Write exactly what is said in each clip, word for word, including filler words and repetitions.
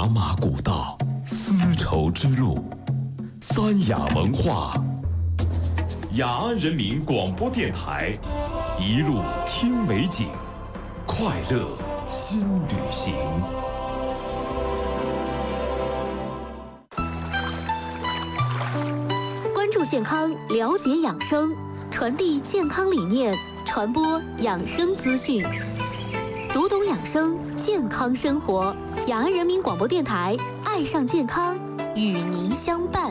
马古道，丝绸之路，三雅文化。雅安人民广播电台，一路听美景，快乐新旅行。 关注健康，了解养生，传递健康理念，传播养生资讯，读懂养生，健康生活。雅安人民广播电台，爱上健康，与您相伴。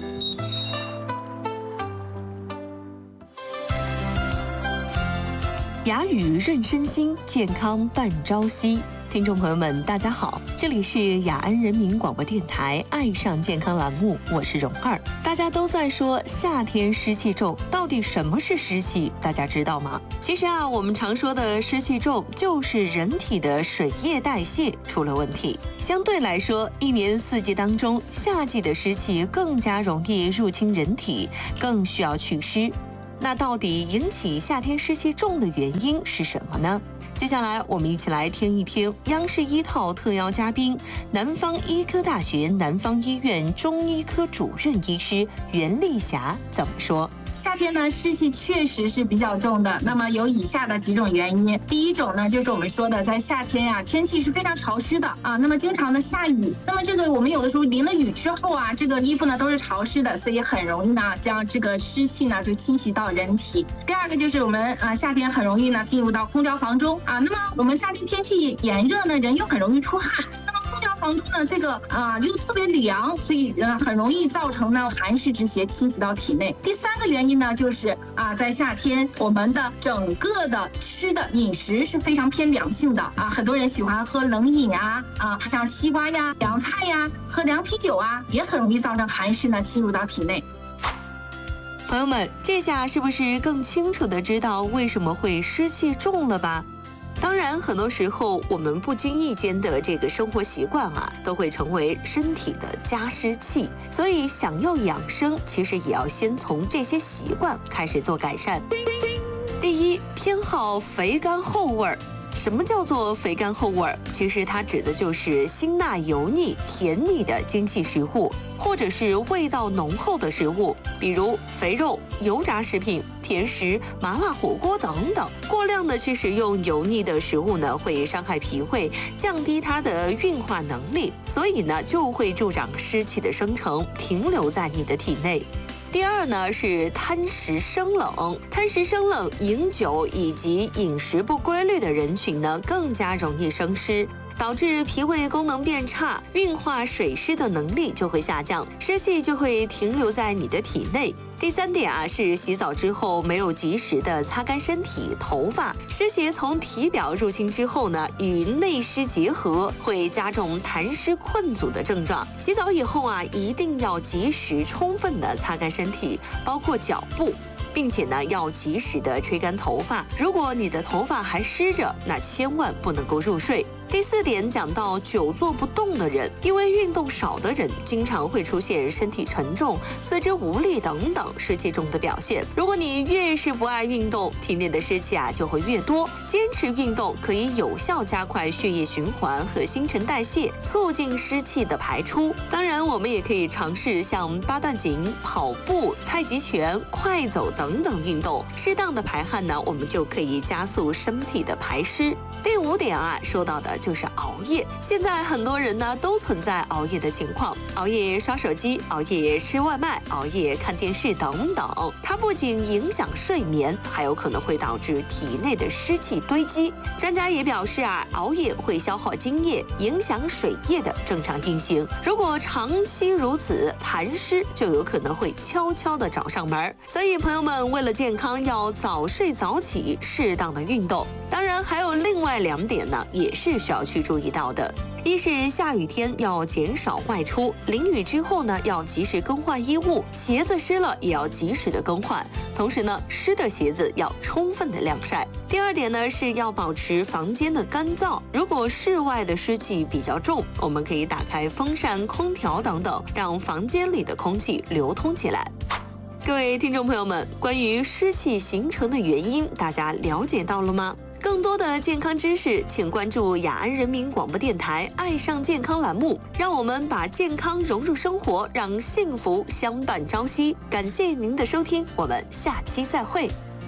雅语润身心，健康伴朝夕。听众朋友们，大家好，这里是雅安人民广播电台爱上健康栏目，我是蓉儿。大家都在说夏天湿气重，到底什么是湿气？大家知道吗？其实啊，我们常说的湿气重，就是人体的水液代谢出了问题。相对来说，一年四季当中，夏季的湿气更加容易入侵人体，更需要祛湿。那到底引起夏天湿气重的原因是什么呢？接下来我们一起来听一听央视一套特邀嘉宾，南方医科大学南方医院中医科主任医师袁丽霞怎么说。 夏天呢，湿气确实是比较重的。那么有以下的几种原因。第一种呢，就是我们说的，在夏天呀、啊，天气是非常潮湿的啊。那么经常的下雨，那么这个我们有的时候淋了雨之后啊，这个衣服呢都是潮湿的，所以很容易呢将这个湿气呢就侵袭到人体。第二个就是我们啊夏天很容易呢进入到空调房中啊。那么我们夏天天气炎热呢，人又很容易出汗。房中呢，这个啊、呃、又特别凉，所以呃很容易造成呢寒湿之邪侵袭到体内。第三个原因呢，就是啊、呃、在夏天我们的整个的吃的饮食是非常偏凉性的啊，很多人喜欢喝冷饮啊啊，像西瓜呀、凉菜呀、喝凉啤酒啊，也很容易造成寒湿呢侵入到体内。 朋友们，这下是不是更清楚的知道为什么会湿气重了吧？当然，很多时候我们不经意间的这个生活习惯啊，都会成为身体的加湿器。所以，想要养生，其实也要先从这些习惯开始做改善。第一，偏好肥甘厚味儿。什么叫做肥甘厚味儿？其实它指的就是辛辣油腻、甜腻的精细食物，或者是味道浓厚的食物，比如肥肉、油炸食品、甜食、麻辣火锅等等。过量的去食用油腻的食物呢，会伤害脾胃，降低它的运化能力，所以呢，就会助长湿气的生成，停留在你的体内。第二呢是贪食生冷，贪食生冷、饮酒以及饮食不规律的人群呢，更加容易生湿，导致脾胃功能变差，运化水湿的能力就会下降，湿气就会停留在你的体内。第三点啊，是洗澡之后没有及时的擦干身体、头发，湿邪从体表入侵之后呢，与内湿结合，会加重痰湿困阻的症状。洗澡以后啊，一定要及时充分的擦干身体，包括脚部。并且呢，要及时的吹干头发。如果你的头发还湿着，那千万不能够入睡。第四点讲到久坐不动的人，因为运动少的人经常会出现身体沉重、四肢无力等等湿气重的表现。如果你越是不爱运动，体内的湿气啊就会越多。坚持运动可以有效加快血液循环和新陈代谢，促进湿气的排出。当然，我们也可以尝试像八段锦、跑步、太极拳、快走等等运动，适当的排汗呢，我们就可以加速身体的排湿。第五点啊，说到的就是熬夜。现在很多人呢都存在熬夜的情况，熬夜刷手机、熬夜吃外卖、熬夜看电视等等。它不仅影响睡眠，还有可能会导致体内的湿气堆积。专家也表示啊，熬夜会消耗津液，影响水液的正常运行。如果长期如此，痰湿就有可能会悄悄的找上门。所以朋友们，为了健康，要早睡早起，适当的运动。当然，还有另外两点呢，也是需要去注意到的。一是下雨天要减少外出，淋雨之后呢，要及时更换衣物，鞋子湿了也要及时的更换。同时呢，湿的鞋子要充分的晾晒。第二点呢，是要保持房间的干燥。如果室外的湿气比较重，我们可以打开风扇、空调等等，让房间里的空气流通起来。各位听众朋友们，关于湿气形成的原因，大家了解到了吗？ 更多的健康知识，请关注雅安人民广播电台“爱上健康”栏目，让我们把健康融入生活，让幸福相伴朝夕。感谢您的收听，我们下期再会。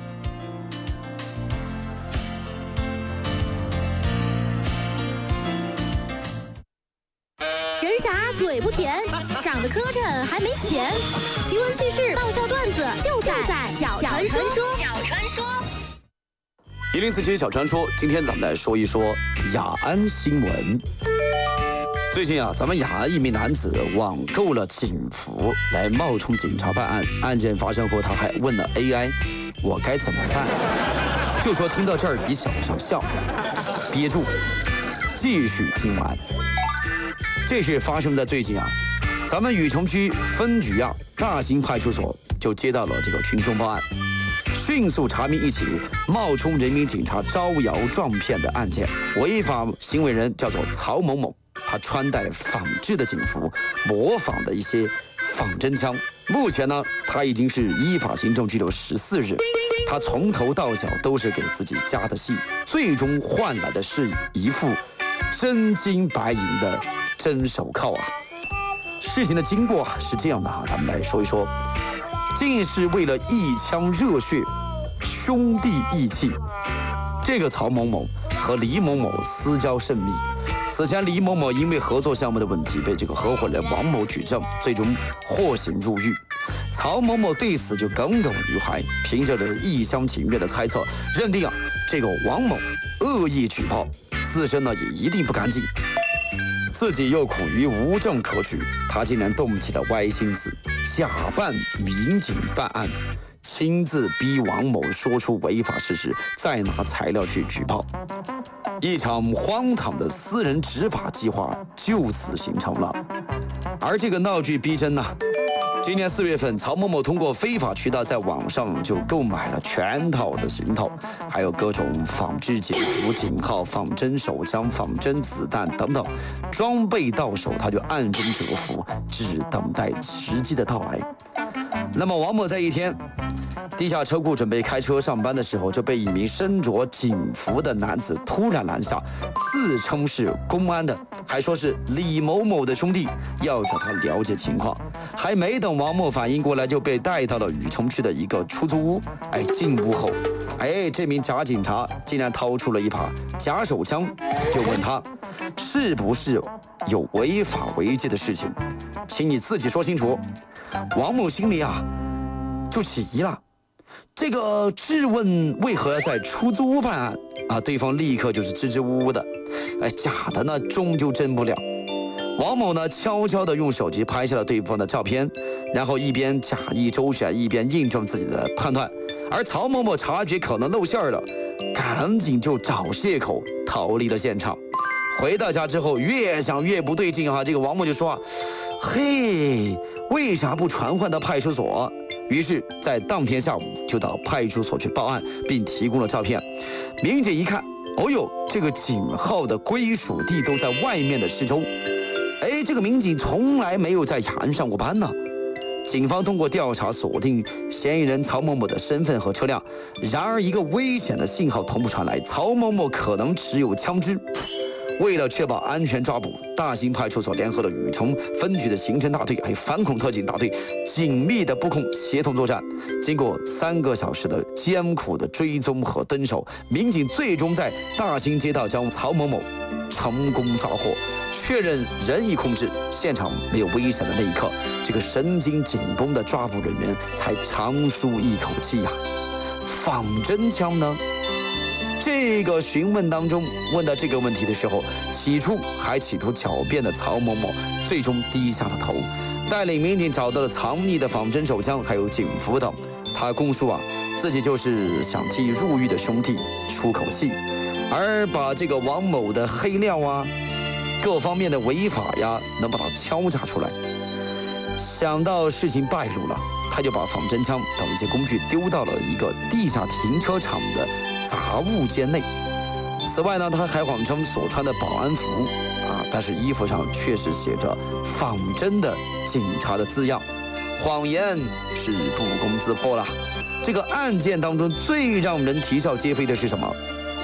人傻嘴不甜，长得磕碜还没钱。奇闻趣事、爆笑段子就在小传说。小传说。 一零四七小传说，今天咱们来说一说雅安新闻。最近啊，咱们雅安一名男子网购了警服来冒充警察办案。案件发生后，他还问了 A I：“ 我该怎么办？”就说听到这儿，你想想笑，憋住，继续听完。这事发生在最近啊，咱们禹城区分局啊大兴派出所就接到了这个群众报案，迅速查明一起冒充人民警察招摇撞骗的案件。违法行为人叫做曹某某，他穿戴仿制的警服，模仿的一些仿真枪。目前呢，他已经是依法行政拘留十四日。他从头到脚都是给自己加的戏，最终换来的是一副真金白银的真手铐啊！事情的经过啊是这样的啊，咱们来说一说。竟是为了一腔热血，兄弟义气，这个曹某某和李某某私交甚密。此前李某某因为合作项目的问题被这个合伙人王某举证，最终获刑入狱。曹某某对此就耿耿于怀，凭着这一厢情愿的猜测，认定啊这个王某恶意举报，自身呢也一定不干净。自己又苦于无证可取，他竟然动起了歪心思，假扮民警办案，亲自逼王某说出违法事实，再拿材料去举报。一场荒唐的私人执法计划就此形成了。而这个闹剧逼真呐、啊！今年四月份，曹某某通过非法渠道在网上就购买了全套的行头，还有各种仿制警服、警号、仿真手枪、仿真子弹等等，装备到手他就暗中蛰伏，只等待时机的到来。那么王某在一天地下车库准备开车上班的时候，就被一名身着警服的男子突然拦下，自称是公安的，还说是李某某的兄弟，要找他了解情况。还没等王某反应过来，就被带到了禹城区的一个出租屋。哎，进屋后，哎，这名假警察竟然掏出了一把假手枪，就问他是不是有违法违纪的事情，请你自己说清楚。王某心里啊就起疑了，这个质问为何要在出租屋办案啊？对方立刻就是支支吾吾的，哎，假的呢终究真不了。王某呢悄悄地用手机拍下了对方的照片，然后一边假意周旋，一边印证自己的判断。而曹某某察觉可能露馅了，赶紧就找借口逃离了现场。回到家之后，越想越不对劲啊！这个王某就说：“嘿，为啥不传唤到派出所？”于是，在当天下午就到派出所去报案，并提供了照片。民警一看，哦呦，这个警号的归属地都在外面的市州。哎，这个民警从来没有在雅安上过班呢。警方通过调查锁定嫌疑人曹某某的身份和车辆，然而一个危险的信号同步传来，曹某某可能持有枪支。为了确保安全抓捕，大兴派出所联合了禹城分局的刑侦大队还有反恐特警大队紧密的布控协同作战。经过三个小时的艰苦的追踪和蹲守，民警最终在大兴街道将曹某某成功抓获。确认人已控制，现场没有危险的那一刻，这个神经紧绷的抓捕人员才长舒一口气呀、啊。仿真枪呢？这个询问当中问到这个问题的时候，起初还企图狡辩的曹某某，最终低下了头，带领民警找到了藏匿的仿真手枪，还有警服等。他供述啊，自己就是想替入狱的兄弟出口气，而把这个王某的黑料啊，各方面的违法呀，能把它敲诈出来。想到事情败露了，他就把仿真枪等一些工具丢到了一个地下停车场的杂物间内。此外呢，他还谎称所穿的保安服啊，但是衣服上确实写着仿真的警察的字样，谎言是不攻自破了。这个案件当中最让人啼笑皆非的是什么？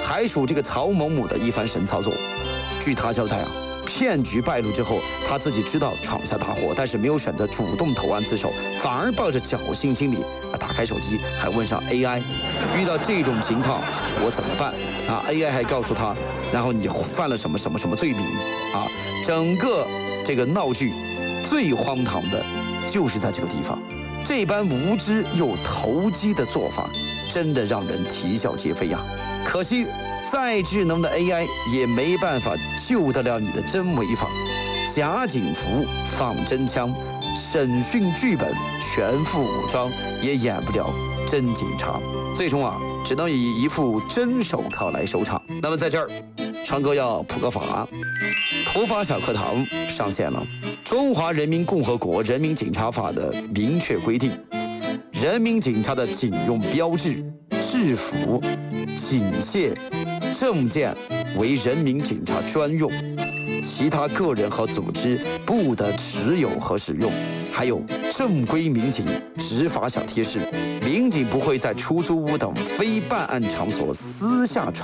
还属这个曹某某的一番神操作。据他交代啊，骗局败露之后，他自己知道闯下大祸，但是没有选择主动投案自首，反而抱着侥幸心理啊，打开手机还问上 A I， 遇到这种情况我怎么办啊 ？A I 还告诉他，然后你犯了什么什么什么罪名啊？整个这个闹剧最荒唐的就是在这个地方，这般无知又投机的做法，真的让人啼笑皆非呀！可惜。再智能的 A I 也没办法救得了你的真违法，假警服放真枪，审讯剧本全副武装，也演不了真警察，最终啊，只能以一副真手铐来收场。那么在这儿，昌哥要普个法，普法小课堂上线了。中华人民共和国人民警察法的明确规定，人民警察的警用标志、制服、警械、证件为人民警察专用，其他个人和组织不得持有和使用。还有正规民警执法小贴士：民警不会在出租屋等非办案场所私下传